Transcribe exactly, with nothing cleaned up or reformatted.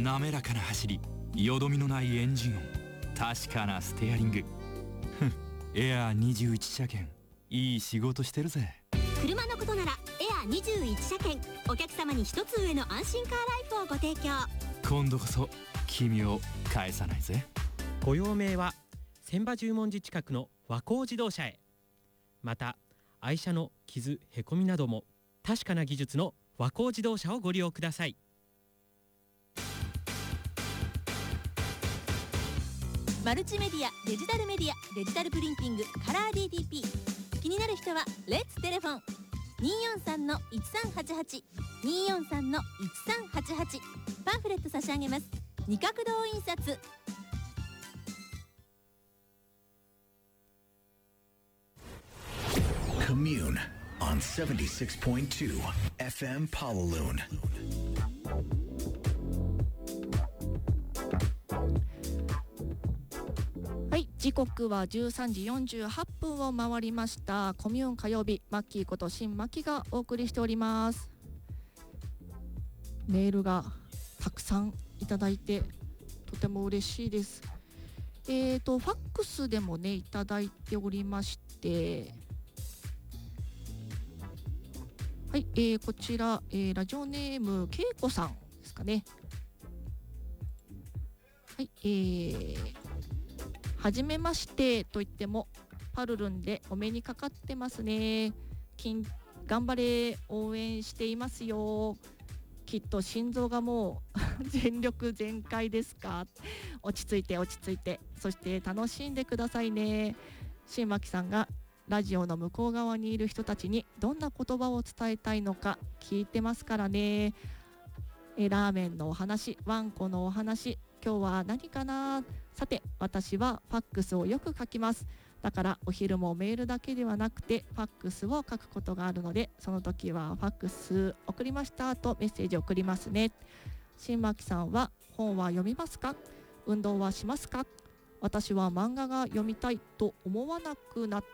滑らかな走り、よどみのないエンジン音、確かなステアリング。ふん、エアーにじゅういち車検、いい仕事してるぜ。 車のことならエアーにじゅういち車検、お客様に一つ上の安心カーライフをご提供。 今度こそ君を返さないぜ。 ご用命は千葉十文字近くの和光自動車へ。また愛車の傷へこみなども確かな技術の和光自動車をご利用ください。 マルチメディア、デジタルメディア、デジタルプリンティング、カラー ディーティーピー。 気になる人はレッツテレフォン にーよんさんのいちさんはちはち にーよんさんのいちさんはちはち。 パンフレット差し上げます。二角堂印刷。 Commune on seventy-six point two F M Pawaloon。 はい、時刻はじゅうさんじよんじゅうはっぷんを回りました。コミューン火曜日、マッキーこと新マキがお送りしております。メールがたくさんいただいてとても嬉しいです。えーとファックスでもねいただいておりまして、はい、えー、こちら、えー、ラジオネームけいこさんですかね。はい、えーはじめましてと言ってもパルルンでお目にかかってますね。金頑張れ、応援していますよ。きっと心臓がもう全力全開ですか。落ち着いて落ち着いて、そして楽しんでくださいね。新巻さんがラジオの向こう側にいる人たちにどんな言葉を伝えたいのか聞いてますからね。えラーメンのお話、ワンコのお話、今日は何かな。さて、私はファックスをよく書きます。だからお昼もメールだけではなくてファックスを書くことがあるので、その時はファックス送りましたとメッセージを送りますね。新巻さんは本は読みますか？運動はしますか？私は漫画が読みたいと思わなくなっ